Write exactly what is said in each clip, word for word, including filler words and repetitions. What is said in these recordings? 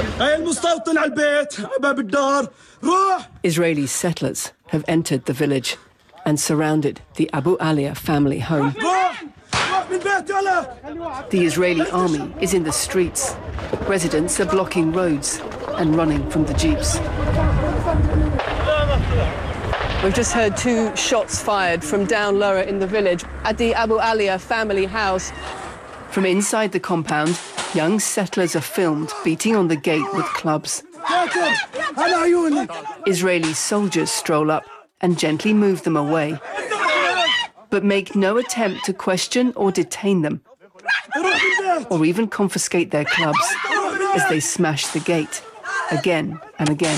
Israeli settlers have entered the village and surrounded the Abu Alia family home. The Israeli army is in the streets. Residents are blocking roads and running from the jeeps. We've just heard two shots fired from down lower in the village at the Abu Alia family house. From inside the compound, young settlers are filmed beating on the gate with clubs. Israeli soldiers stroll up and gently move them away, but make no attempt to question or detain them, or even confiscate their clubs as they smash the gate again and again.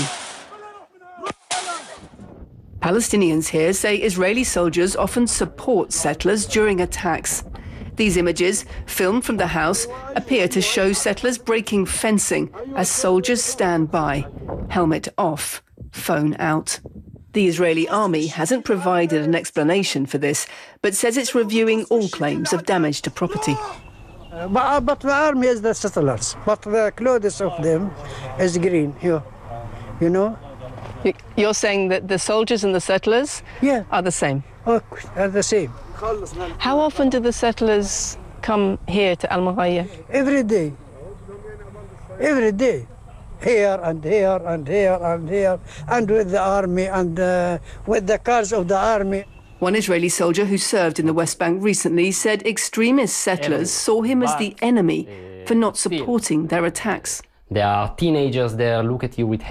Palestinians here say Israeli soldiers often support settlers during attacks. These images, filmed from the house, appear to show settlers breaking fencing as soldiers stand by, helmet off, phone out. The Israeli army hasn't provided an explanation for this, but says it's reviewing all claims of damage to property. Uh, but, but the army is the settlers, but the clothes of them is green here, you know? You're saying that the soldiers and the settlers yeah. are the same? Oh, are the same. How often do the settlers come here to Al-Mughayya? Every day. Every day. Here and here and here and here, and with the army and uh, with the cars of the army. One Israeli soldier who served in the West Bank recently said extremist settlers saw him as the enemy for not supporting their attacks. There are teenagers there, look at you with